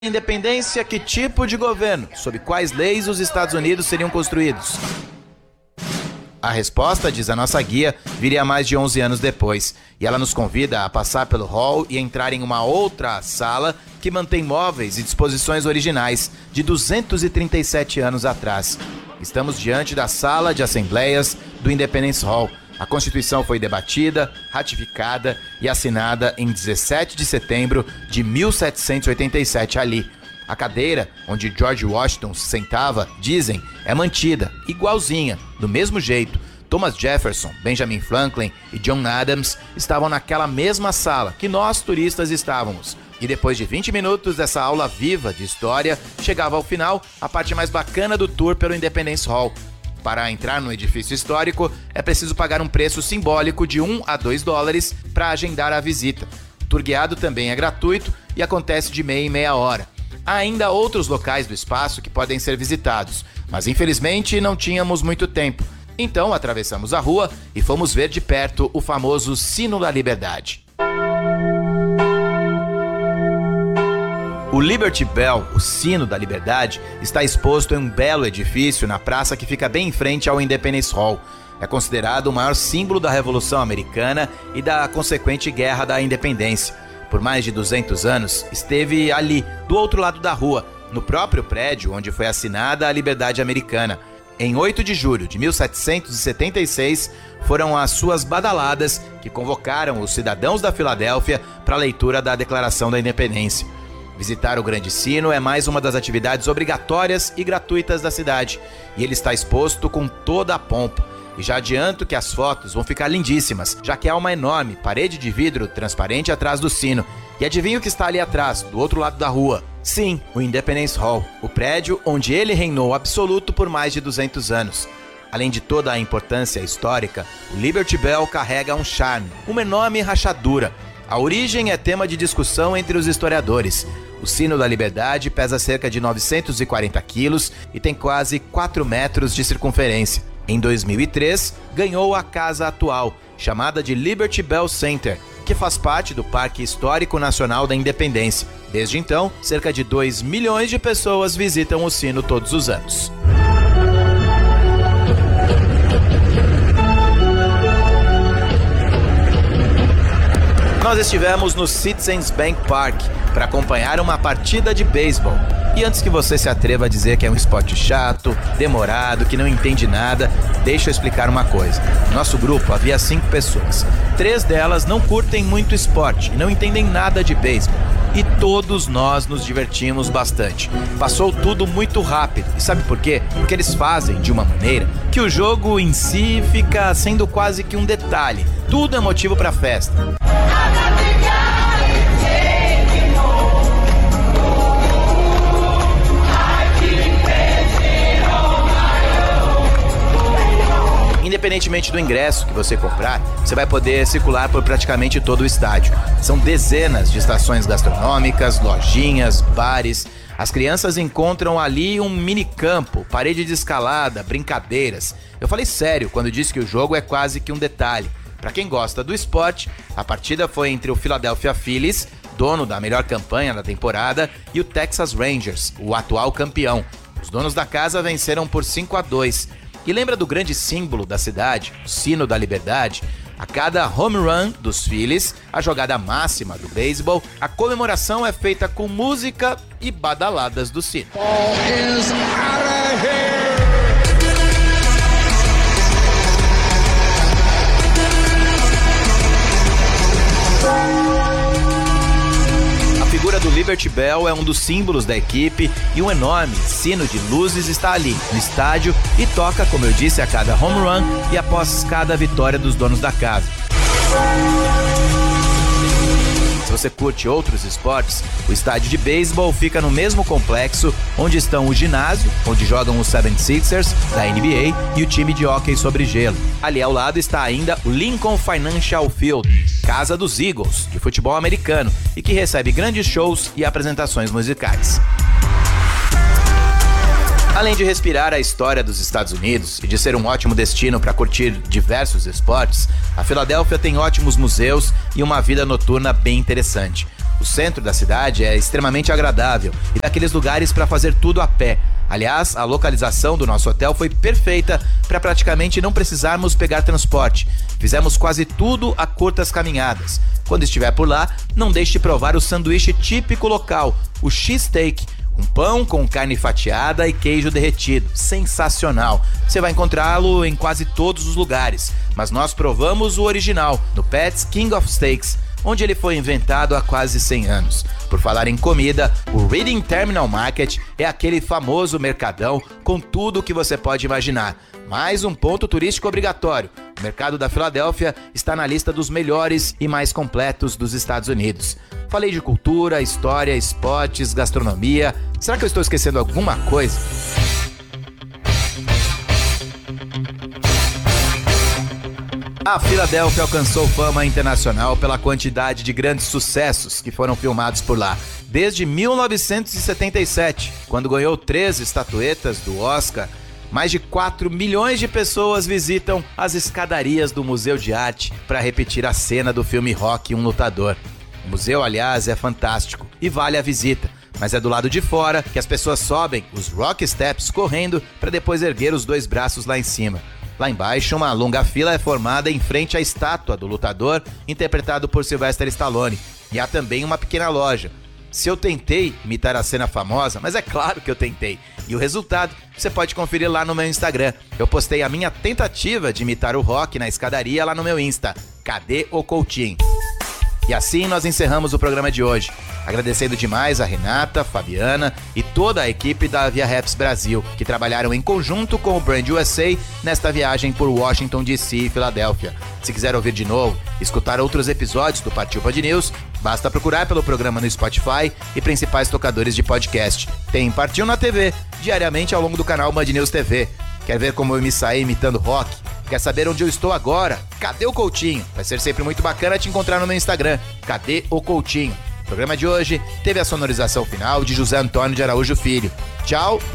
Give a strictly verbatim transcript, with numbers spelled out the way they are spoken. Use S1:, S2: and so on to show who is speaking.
S1: Independência, que tipo de governo? Sob quais leis os Estados Unidos seriam construídos? A resposta, diz a nossa guia, viria mais de onze anos depois. E ela nos convida a passar pelo hall e entrar em uma outra sala que mantém móveis e disposições originais de duzentos e trinta e sete anos atrás. Estamos diante da sala de assembleias do Independence Hall. A Constituição foi debatida, ratificada e assinada em dezessete de setembro de mil setecentos e oitenta e sete ali. A cadeira onde George Washington se sentava, dizem, é mantida, igualzinha, do mesmo jeito. Thomas Jefferson, Benjamin Franklin e John Adams estavam naquela mesma sala que nós turistas estávamos. E depois de vinte minutos dessa aula viva de história, chegava ao final a parte mais bacana do tour pelo Independence Hall. Para entrar no edifício histórico, é preciso pagar um preço simbólico de um a dois dólares para agendar a visita. O tour guiado também é gratuito e acontece de meia em meia hora. Há ainda outros locais do espaço que podem ser visitados, mas infelizmente não tínhamos muito tempo. Então atravessamos a rua e fomos ver de perto o famoso Sino da Liberdade. O Liberty Bell, o Sino da Liberdade, está exposto em um belo edifício na praça que fica bem em frente ao Independence Hall. É considerado o maior símbolo da Revolução Americana e da consequente Guerra da Independência. Por mais de duzentos anos, esteve ali, do outro lado da rua, no próprio prédio onde foi assinada a Liberdade Americana. Em oito de julho de mil setecentos e setenta e seis, foram as suas badaladas que convocaram os cidadãos da Filadélfia para a leitura da Declaração da Independência. Visitar o Grande Sino é mais uma das atividades obrigatórias e gratuitas da cidade, e ele está exposto com toda a pompa. E já adianto que as fotos vão ficar lindíssimas, já que há uma enorme parede de vidro transparente atrás do sino. E adivinha o que está ali atrás, do outro lado da rua? Sim, o Independence Hall, o prédio onde ele reinou absoluto por mais de duzentos anos. Além de toda a importância histórica, o Liberty Bell carrega um charme, uma enorme rachadura. A origem é tema de discussão entre os historiadores. O Sino da Liberdade pesa cerca de novecentos e quarenta quilos e tem quase quatro metros de circunferência. Em dois mil e três, ganhou a casa atual, chamada de Liberty Bell Center, que faz parte do Parque Histórico Nacional da Independência. Desde então, cerca de dois milhões de pessoas visitam o sino todos os anos. Nós estivemos no Citizens Bank Park para acompanhar uma partida de beisebol. E antes que você se atreva a dizer que é um esporte chato, demorado, que não entende nada, deixa eu explicar uma coisa. No nosso grupo havia cinco pessoas. Três delas não curtem muito esporte e não entendem nada de beisebol. E todos nós nos divertimos bastante. Passou tudo muito rápido. E sabe por quê? Porque eles fazem de uma maneira que o jogo em si fica sendo quase que um detalhe. Tudo é motivo para festa. Independentemente do ingresso que você comprar, você vai poder circular por praticamente todo o estádio. São dezenas de estações gastronômicas, lojinhas, bares. As crianças encontram ali um minicampo, parede de escalada, brincadeiras. Eu falei sério quando disse que o jogo é quase que um detalhe. Para quem gosta do esporte, a partida foi entre o Philadelphia Phillies, dono da melhor campanha da temporada, e o Texas Rangers, o atual campeão. Os donos da casa venceram por cinco a dois. E lembra do grande símbolo da cidade, o Sino da Liberdade? A cada home run dos Phillies, a jogada máxima do beisebol, a comemoração é feita com música e badaladas do sino. Ball is out of here. A figura do Liberty Bell é um dos símbolos da equipe e um enorme sino de luzes está ali no estádio e toca, como eu disse, a cada home run e após cada vitória dos donos da casa. Se você curte outros esportes, o estádio de beisebol fica no mesmo complexo onde estão o ginásio, onde jogam os setenta e seis ers da N B A e o time de hóquei sobre gelo. Ali ao lado está ainda o Lincoln Financial Field, casa dos Eagles, de futebol americano, e que recebe grandes shows e apresentações musicais. Além de respirar a história dos Estados Unidos e de ser um ótimo destino para curtir diversos esportes, a Filadélfia tem ótimos museus e uma vida noturna bem interessante. O centro da cidade é extremamente agradável e daqueles lugares para fazer tudo a pé. Aliás, a localização do nosso hotel foi perfeita para praticamente não precisarmos pegar transporte. Fizemos quase tudo a curtas caminhadas. Quando estiver por lá, não deixe de provar o sanduíche típico local, o cheesesteak, um pão com carne fatiada e queijo derretido. Sensacional! Você vai encontrá-lo em quase todos os lugares, mas nós provamos o original, no Pat's King of Steaks, onde ele foi inventado há quase cem anos. Por falar em comida, o Reading Terminal Market é aquele famoso mercadão com tudo o que você pode imaginar. Mais um ponto turístico obrigatório. O mercado da Filadélfia está na lista dos melhores e mais completos dos Estados Unidos. Falei de cultura, história, esportes, gastronomia. Será que eu estou esquecendo alguma coisa? A Filadélfia alcançou fama internacional pela quantidade de grandes sucessos que foram filmados por lá. Desde mil novecentos e setenta e sete, quando ganhou três estatuetas do Oscar, mais de quatro milhões de pessoas visitam as escadarias do Museu de Arte para repetir a cena do filme Rocky, um lutador. O museu, aliás, é fantástico e vale a visita, mas é do lado de fora que as pessoas sobem os Rock Steps correndo para depois erguer os dois braços lá em cima. Lá embaixo, uma longa fila é formada em frente à estátua do lutador, interpretado por Sylvester Stallone. E há também uma pequena loja. Se eu tentei imitar a cena famosa, mas é claro que eu tentei. E o resultado você pode conferir lá no meu Instagram. Eu postei a minha tentativa de imitar o Rock na escadaria lá no meu Insta. Cadê o Coutinho? E assim nós encerramos o programa de hoje. Agradecendo demais a Renata, Fabiana e toda a equipe da Via Raps Brasil, que trabalharam em conjunto com o Brand U S A nesta viagem por Washington D C e Filadélfia. Se quiser ouvir de novo, escutar outros episódios do Partiu Band News, basta procurar pelo programa no Spotify e principais tocadores de podcast. Tem Partiu na T V, diariamente ao longo do canal Band News T V. Quer ver como eu me saí imitando rock? Quer saber onde eu estou agora? Cadê o Coutinho? Vai ser sempre muito bacana te encontrar no meu Instagram. Cadê o Coutinho? O programa de hoje teve a sonorização final de José Antônio de Araújo Filho. Tchau!